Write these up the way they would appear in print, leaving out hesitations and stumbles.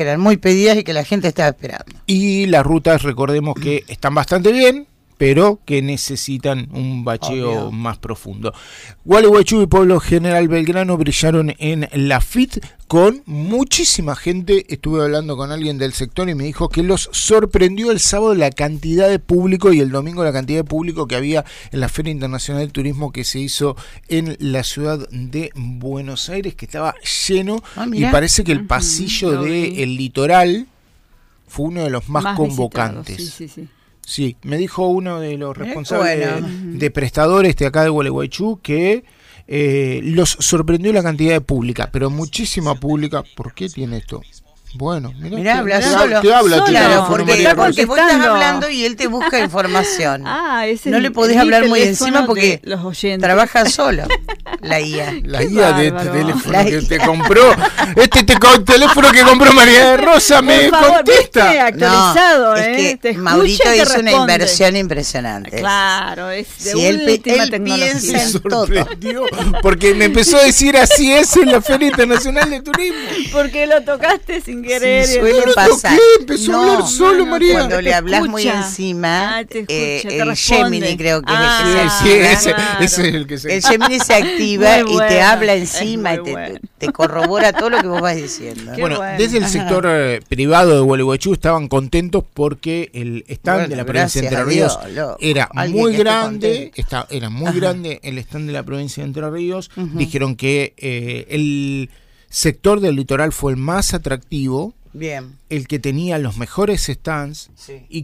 eran muy pedidas y que la gente estaba esperando. Y las rutas, recordemos que están bastante bien, pero que necesitan un bacheo más profundo. Gualeguaychú y Pueblo General Belgrano brillaron en la FIT con muchísima gente. Estuve hablando con alguien del sector y me dijo que los sorprendió el sábado la cantidad de público y el domingo la cantidad de público que había en la Feria Internacional del Turismo que se hizo en la ciudad de Buenos Aires, que estaba lleno, y parece que el pasillo del litoral fue uno de los más convocantes. Sí. Sí, me dijo uno de los responsables de prestadores de acá de Gualeguaychú que los sorprendió la cantidad de pública, pero muchísima pública. ¿Por qué tiene esto? Bueno, mirá, habla solo. Te habla, claro, porque vos estás contestando. hablando y él te busca información. Ese no le podés hablar muy encima porque los oyentes trabaja solo. La IA. La IA de este teléfono que te compró. Teléfono que compró María de Rosa me contesta. ¿Viste? Actualizado, es que te Maurito hizo una responde. inversión impresionante. Claro, es de él última tecnología. piensa en todo. Porque me empezó a decir así es en la Feria Internacional de Turismo. Porque lo tocaste sin querer. Sí, suele pasar. Empezó a hablar solo, María. Cuando le hablas muy encima, el Gemini creo que es el que se activa. Ese es el que se El Gemini se activa y te habla encima y bueno. te corrobora todo lo que vos vas diciendo. Bueno, desde el sector privado de Gualeguaychú estaban contentos porque el stand de la provincia de Entre Ríos era muy grande. Era muy grande el stand de la provincia de Entre Ríos. Dijeron que el sector del litoral fue el más atractivo. Bien. El que tenía los mejores stands y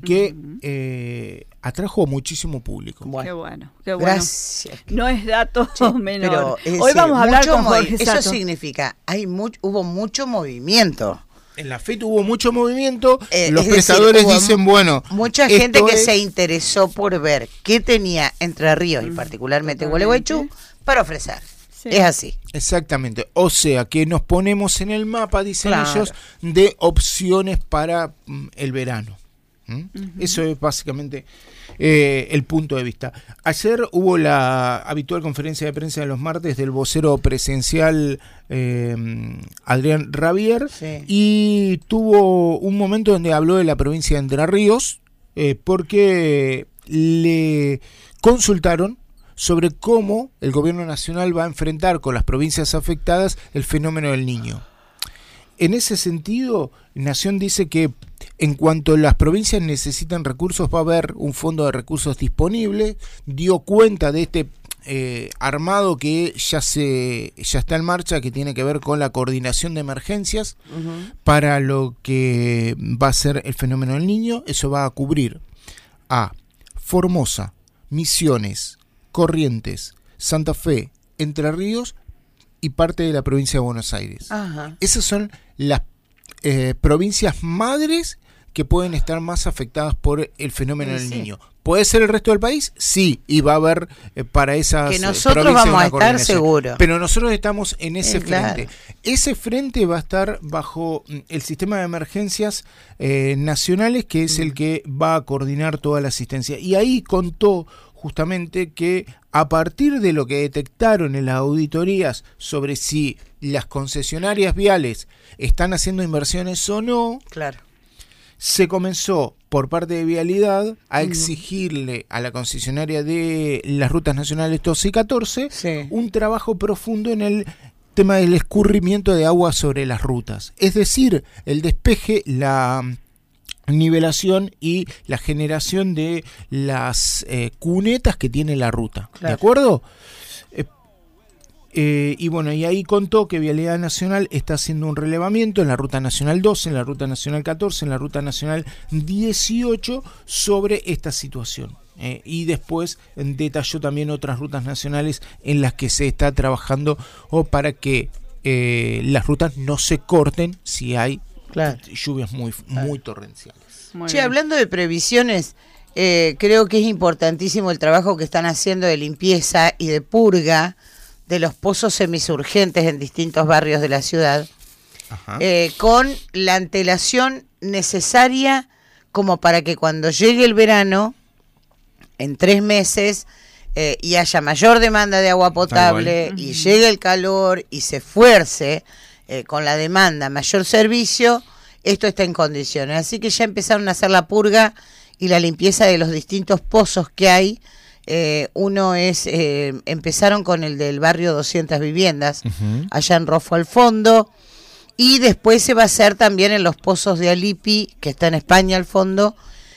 que atrajo muchísimo público. Qué bueno. Gracias. No es dato menor. Pero Hoy vamos a hablar con Jorge Sato. Eso significa, hubo mucho movimiento. En la FIT hubo mucho movimiento, los es prestadores decir, dicen, bueno... Mucha gente que se interesó por ver qué tenía Entre Ríos y particularmente Gualeguaychú para ofrecer. Sí. Es así. Exactamente. O sea, que nos ponemos en el mapa, dicen ellos, de opciones para el verano. Eso es básicamente el punto de vista. Ayer hubo la habitual conferencia de prensa de los martes del vocero presidencial Adrián Rabier, y tuvo un momento donde habló de la provincia de Entre Ríos porque le consultaron sobre cómo el gobierno nacional va a enfrentar con las provincias afectadas el fenómeno del Niño. En ese sentido, Nación dice que en cuanto las provincias necesitan recursos, va a haber un fondo de recursos disponible. Dio cuenta de este armado que ya está en marcha, que tiene que ver con la coordinación de emergencias para lo que va a ser el fenómeno del Niño. Eso va a cubrir a Formosa, Misiones, Corrientes, Santa Fe, Entre Ríos y parte de la provincia de Buenos Aires. Esas son las provincias madres que pueden estar más afectadas por el fenómeno del Niño. ¿Puede ser el resto del país? Sí, y va a haber para esas que nosotros vamos a estar seguros. Pero nosotros estamos en ese frente. Claro. Ese frente va a estar bajo el sistema de emergencias nacionales, que es el que va a coordinar toda la asistencia. Y ahí contó justamente que a partir de lo que detectaron en las auditorías sobre si las concesionarias viales están haciendo inversiones o no, se comenzó por parte de Vialidad a exigirle a la concesionaria de las rutas nacionales 12 y 14 un trabajo profundo en el tema del escurrimiento de agua sobre las rutas, es decir, el despeje, la nivelación y la generación de las cunetas que tiene la ruta. ¿De acuerdo? Y bueno, y ahí contó que Vialidad Nacional está haciendo un relevamiento en la Ruta Nacional 12, en la Ruta Nacional 14, en la Ruta Nacional 18 sobre esta situación. Y después detalló también otras rutas nacionales en las que se está trabajando para que las rutas no se corten si hay lluvias muy torrenciales. Hablando de previsiones, creo que es importantísimo el trabajo que están haciendo de limpieza y de purga de los pozos semisurgentes en distintos barrios de la ciudad, con la antelación necesaria como para que cuando llegue el verano, en 3 meses, y haya mayor demanda de agua potable, y llegue el calor y se fuerce con la demanda mayor servicio, esto está en condiciones. Así que ya empezaron a hacer la purga y la limpieza de los distintos pozos que hay. Uno es, empezaron con el del barrio 200 viviendas, allá en Rofo al fondo, y después se va a hacer también en los pozos de Alipi, que está en España al fondo,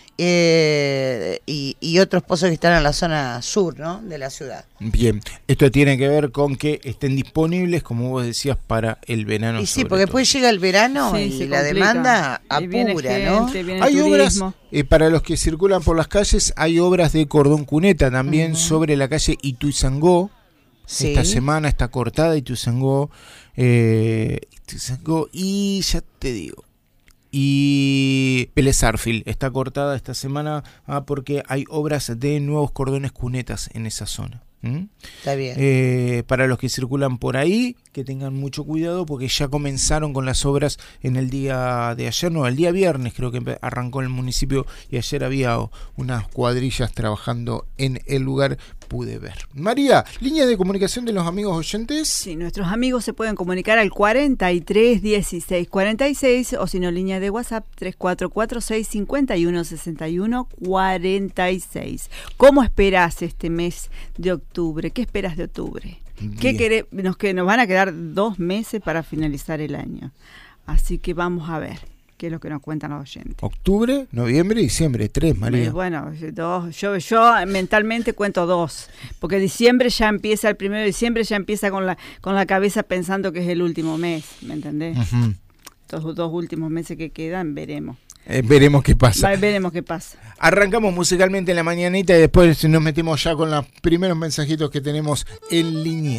y otros pozos que están en la zona sur, ¿no?, de la ciudad. Bien, esto tiene que ver con que estén disponibles, como vos decías, para el verano. Y sí, porque después llega el verano y la demanda apura, ¿no? Hay obras, para los que circulan por las calles, hay obras de cordón cuneta también sobre la calle Ituzaingó. Sí. Esta semana está cortada Ituzaingó, y ya te digo, y Vélez Arfield está cortada esta semana porque hay obras de nuevos cordones cunetas en esa zona. Está bien. Para los que circulan por ahí, que tengan mucho cuidado porque ya comenzaron con las obras en el día de ayer, no, el día viernes creo que arrancó el municipio y ayer había unas cuadrillas trabajando en el lugar, pude ver. María, línea de comunicación de los amigos oyentes. Sí, nuestros amigos se pueden comunicar al 43 16 46 o si no, línea de WhatsApp 3446 51 61 46. ¿Cómo esperás este mes de octubre? ¿Qué esperas de octubre? ¿Qué querés? Que nos van a quedar 2 meses para finalizar el año. Así que vamos a ver qué es lo que nos cuentan los oyentes. Octubre, noviembre, diciembre, 3, María. Bueno, 2. Yo mentalmente cuento 2, porque diciembre ya empieza, el 1 de diciembre ya empieza con la cabeza pensando que es el último mes, ¿me entendés? Estos 2 últimos meses que quedan, veremos. Veremos qué pasa. Veremos qué pasa. Arrancamos musicalmente en la mañanita y después nos metemos ya con los primeros mensajitos que tenemos en línea.